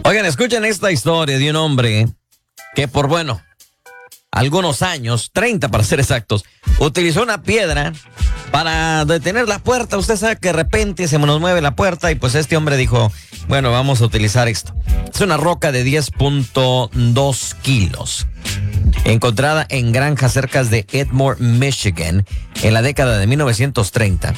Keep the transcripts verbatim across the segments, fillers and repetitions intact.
Oigan, escuchen esta historia de un hombre que por, bueno, algunos años, treinta para ser exactos, utilizó una piedra para detener la puerta. Usted sabe que de repente se nos mueve la puerta y pues este hombre dijo, bueno, vamos a utilizar esto. Es una roca de diez punto dos kilos, encontrada en granjas cerca de Edmore, Michigan, en la década de mil novecientos treinta.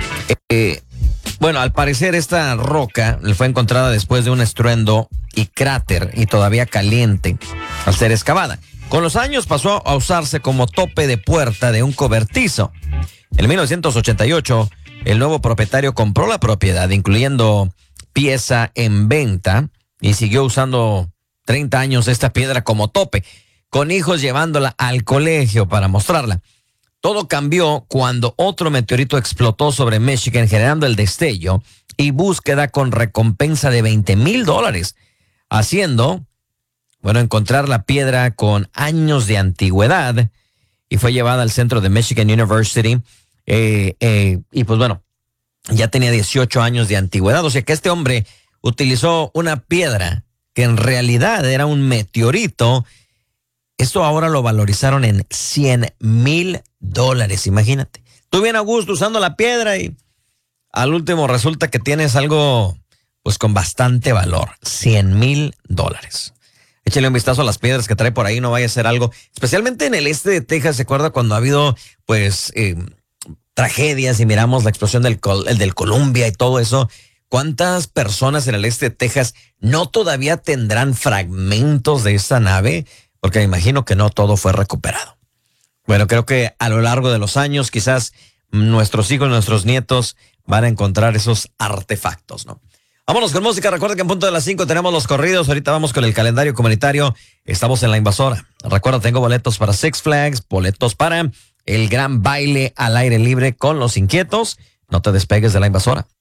Eh, bueno, al parecer esta roca fue encontrada después de un estruendo y cráter y todavía caliente al ser excavada. Con los años pasó a usarse como tope de puerta de un cobertizo. En mil novecientos ochenta y ocho, el nuevo propietario compró la propiedad, incluyendo pieza en venta, y siguió usando treinta años esta piedra como tope, con hijos llevándola al colegio para mostrarla. Todo cambió cuando otro meteorito explotó sobre Michigan, generando el destello y búsqueda con recompensa de veinte mil dólares, haciendo, bueno, encontrar la piedra con años de antigüedad, y fue llevada al centro de Michigan University, eh, eh, y pues bueno, ya tenía dieciocho años de antigüedad. O sea que este hombre utilizó una piedra que en realidad era un meteorito. Esto ahora lo valorizaron en cien mil dólares, imagínate. Tú bien a gusto usando la piedra y al último resulta que tienes algo pues con bastante valor, cien mil dólares. Échale un vistazo a las piedras que trae por ahí, no vaya a ser algo, especialmente en el este de Texas. ¿Se acuerda cuando ha habido pues eh, tragedias y miramos la explosión del, el del Columbia y todo eso? ¿Cuántas personas en el este de Texas no todavía tendrán fragmentos de esta nave? Porque me imagino que no todo fue recuperado. Bueno, creo que a lo largo de los años quizás nuestros hijos, nuestros nietos van a encontrar esos artefactos, ¿no? Vámonos con música. Recuerda que en punto de las cinco tenemos los corridos. Ahorita vamos con el calendario comunitario. Estamos en La Invasora. Recuerda, tengo boletos para Six Flags, boletos para el gran baile al aire libre con Los Inquietos. No te despegues de La Invasora.